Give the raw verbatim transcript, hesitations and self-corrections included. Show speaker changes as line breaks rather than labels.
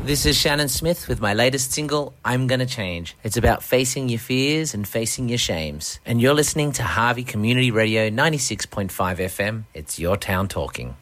This is Shannon Smith with my latest single, I'm Gonna Change. It's about facing your fears and facing your shames. And you're listening to Harvey Community Radio ninety-six point five F M. It's your town talking.